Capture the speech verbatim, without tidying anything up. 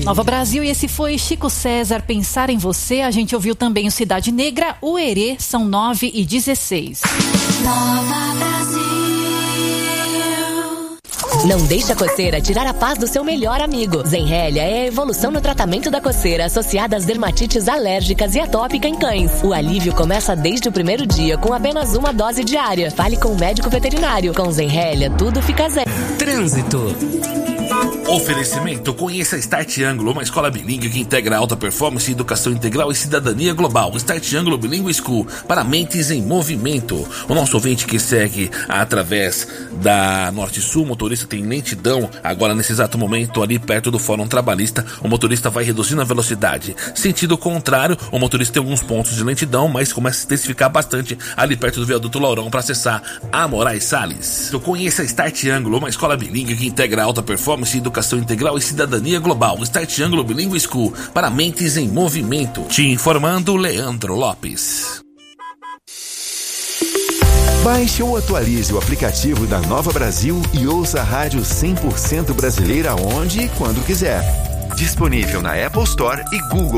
Nova Brasil, e esse foi Chico César, Pensar em Você. A gente ouviu também o Cidade Negra, o Herê, são nove e dezesseis. Nova Brasil. Não deixe a coceira tirar a paz do seu melhor amigo. Zenrelia é a evolução no tratamento da coceira associada às dermatites alérgicas e atópica em cães. O alívio começa desde o primeiro dia com apenas uma dose diária. Fale com o médico veterinário. Com Zenrelia, tudo fica zen. Trânsito. Oferecimento: conheça a Start Ângulo, uma escola bilíngue que integra alta performance, educação integral e cidadania global. Start Ângulo Bilingue School, para mentes em movimento. O nosso ouvinte que segue através da Norte Sul, o motorista tem lentidão, agora nesse exato momento ali perto do Fórum Trabalhista, o motorista vai reduzindo a velocidade. Sentido contrário, o motorista tem alguns pontos de lentidão, mas começa a intensificar bastante ali perto do viaduto Laurão para acessar a Moraes Salles. Então, conheça a Start Ângulo, uma escola bilíngue que integra alta performance, educação integral e cidadania global. Start Ângulo Bilingue School, para mentes em movimento. Te informando, Leandro Lopes. Baixe ou atualize o aplicativo da Nova Brasil e ouça a rádio cem por cento brasileira onde e quando quiser. Disponível na Apple Store e Google